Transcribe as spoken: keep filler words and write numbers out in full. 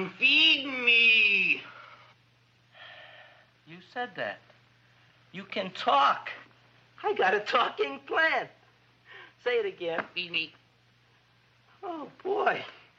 Feed me. You said that. You can talk. I got a talking plant. Say it again. Feed me. Oh, boy.